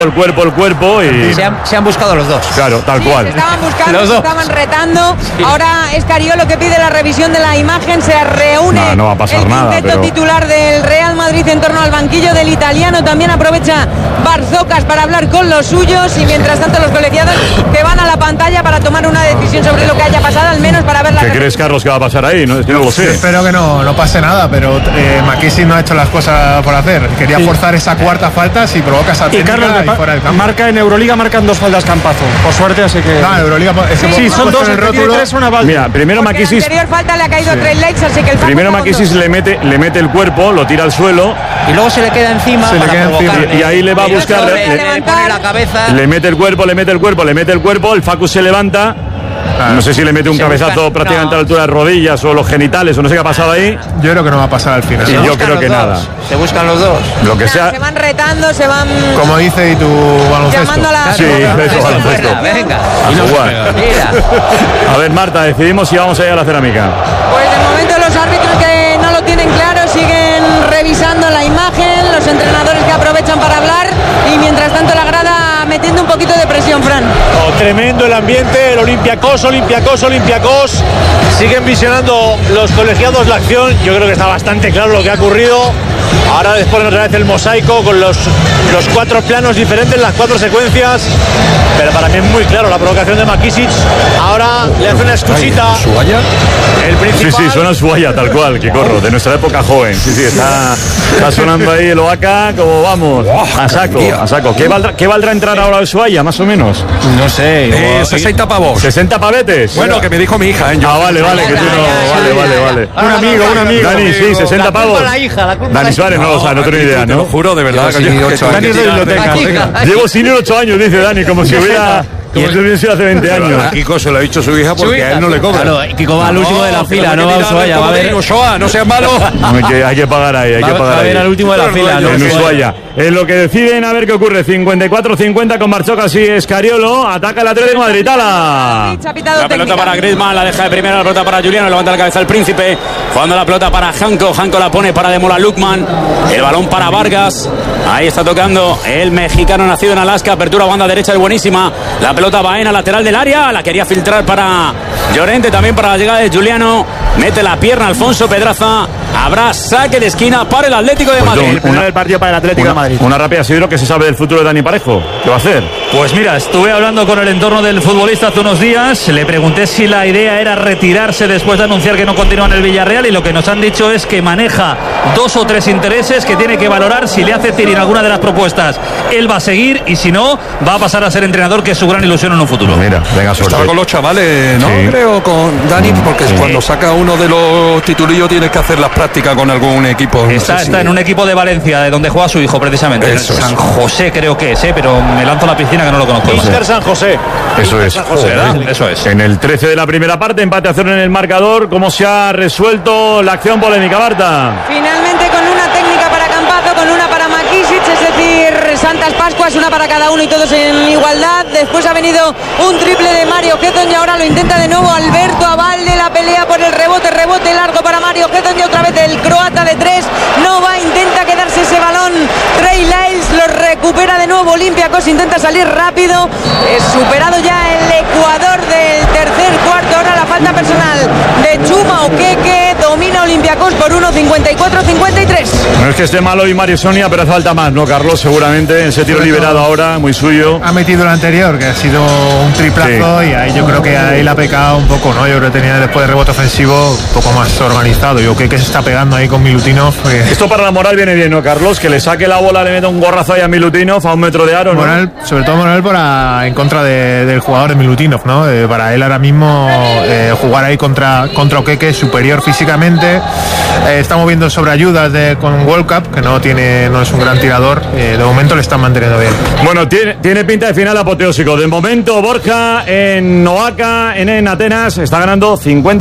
el cuerpo y... Se han buscado los dos. Claro, tal cual. Se estaban buscando, se estaban retando. Sí. Ahora es Scariolo que pide la revisión de la imagen. Se reúne no va a pasar el nada, quinteto titular del Real Madrid en torno al banquillo del italiano. También aprovecha Barzocas para hablar con los suyos y mientras tanto los colegiados que van a la pantalla para tomar una decisión sobre lo que haya pasado, al menos para ver la... ¿Qué crees, Carlos, que va a pasar ahí? No, es que no lo sé. Yo espero que no pase nada, pero McKissick no ha hecho las cosas por hacer. Quería forzar esa cuarta falta si provoca esa técnica y fuera del campo. Marca en Euroliga, marcan 2 faltas Campazo. Por suerte, así que... No, Euroliga... Sí, son 2, el rótulo. Mira, primero McKissick... La anterior falta le ha caído a Trey Lakes, así que el primero McKissick le mete el cuerpo, lo tira al suelo. Y luego se le queda encima y ahí le va a buscar... Le mete el cuerpo, el Facu se levanta. No sé si le mete un cabezazo prácticamente a la altura de rodillas o los genitales o no sé qué ha pasado ahí. Yo creo que no va a pasar al final. Sí, yo creo que nada. Se buscan los dos. Lo que sea. Se van retando, se van... Como dice y tu baloncesto. Llamando a la... Sí, eso, baloncesto. Venga. A jugar. A ver, Marta, decidimos si vamos a ir a la cerámica. Pues de momento los árbitros que no lo tienen claro siguen revisando la imagen, los entrenadores que aprovechan para hablar y mientras tanto la grada metiendo un poquito de presión, Fran. Tremendo el ambiente, el Olympiacos. Siguen visionando los colegiados la acción. Yo creo que está bastante claro lo que ha ocurrido. Ahora les ponen otra vez el mosaico con los 4 planos diferentes, las 4 secuencias. Pero para mí es muy claro la provocación de McKissick. Ahora le hace una excusita. ¿Suaya? El principal. Sí, suena Suaya, tal cual, que corro, de nuestra época joven. Sí, está sonando ahí el Oaca, como vamos, a saco. ¿Qué valdrá entrar ahora al Suaya, más o menos? No sé. 60 pavos. 60 pavetes. Bueno, que me dijo mi hija, ¿eh? Vale, que tú no. Vale. Un amigo. Dani, sí, 60 pavos. Dani Suárez no lo sabe, no tengo ni idea, Te lo ¿no? juro, de verdad. Dani es de biblioteca. Llevo sin 8 años, dice Dani, como si hubiera... Como si hubiera sido hace 20 años. A Kiko se lo ha dicho su hija porque a él no le cobra. Claro, Kiko va al último de la fila, no va a Ushuaia. Va a ver. No seas malo. Hay que pagar ahí, Va a ver al último de la fila, ¿no? En Ushuaia. Es lo que deciden, a ver qué ocurre. 54-50 con Barzocas y Scariolo. Ataca el Atlético de Madrid. La pelota para Griezmann, la deja de primera, la pelota para Juliano, levanta la cabeza el Príncipe. Jugando la pelota para Janko la pone para Demola Lukman. El balón para Vargas. Ahí está tocando el mexicano nacido en Alaska. Apertura banda derecha, es buenísima. La pelota va en a lateral del área. La quería filtrar para Llorente, también para la llegada de Juliano. Mete la pierna Alfonso Pedraza. Habrá saque de esquina para el Atlético de Madrid. El primero del partido para el Atlético de Madrid. Una rápida, Sidro, que se sabe del futuro de Dani Parejo. ¿Qué va a hacer? Pues mira, estuve hablando con el entorno del futbolista hace unos días. Le pregunté si la idea era retirarse después de anunciar que no continúa en el Villarreal, y lo que nos han dicho es que maneja 2 o 3 intereses que tiene que valorar. Si le hace tirar alguna de las propuestas, él va a seguir, y si no, va a pasar a ser entrenador, que es su gran ilusión en un futuro. Mira, venga, suerte. Estaba con los chavales, ¿no? Sí. Creo, con Dani, porque cuando saca uno de los titulillos tienes que hacer las prácticas con algún equipo. Está en un equipo de Valencia, de donde juega su hijo precisamente. San José creo que es, pero me lanzo a la piscina que no lo conozco. Inter San José. Eso es. San José, ¿verdad? Eso es. En el 13 de la primera parte, empate a 0 en el marcador. ¿Cómo se ha resuelto la acción polémica, Marta? Finalmente con una técnica para Campazo, con una para McKissick, es decir, Santas Pascuas, una para cada uno y todos en igualdad. Después ha venido un triple de Mario Gedon y ahora lo intenta de nuevo Alberto Abalde. La pelea por el rebote largo para Mario Gedon y otra vez el croata de 3. No va, intenta quedarse ese balón. Trey Lyles lo recupera de nuevo. Olympiacos intenta salir rápido. Es superado ya el Ecuador del tercer cuarto. Ahora la falta personal de Chuma Okeke. Domina Olympiacos por 1, 54-53. No es que esté malo hoy Mario Sonia, pero hace falta más, ¿no, Carlos? Seguramente ese tiro liberado ahora, muy suyo. Ha metido el anterior, que ha sido un triplazo, y ahí yo creo que ahí la ha pecado un poco, ¿no? Yo creo que tenía después de rebote ofensivo un poco más organizado. Yo creo que se está pegando ahí con Milutinov. Esto para la moral viene bien, ¿no, Carlos? Que le saque la bola, le meta un gorrazo ahí a Milutinov a 1 metro de aro, ¿no? Moral, sobre todo moral en contra del jugador de Milutinov, ¿no? Para él ahora mismo jugar ahí contra Okeke, superior físicamente. Estamos viendo sobreayudas con World Cup, que no es un gran tirador. De momento le están manteniendo bien. Bueno, tiene pinta de final apoteósico. De momento, Borja en Oaca, en Atenas, está ganando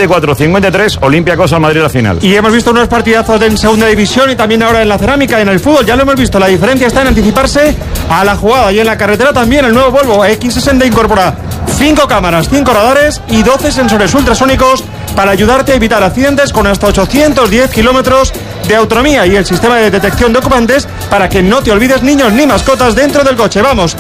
54-53, Olympiacos al Madrid a la final. Y hemos visto unos partidazos en segunda división y también ahora en la cerámica y en el fútbol. Ya lo hemos visto, la diferencia está en anticiparse a la jugada. Y en la carretera también el nuevo Volvo X60 incorpora 5 cámaras, 5 radares y 12 sensores ultrasónicos para ayudarte a evitar accidentes con hasta 810 kilómetros de autonomía y el sistema de detección de ocupantes para que no te olvides niños ni mascotas dentro del coche. Vamos.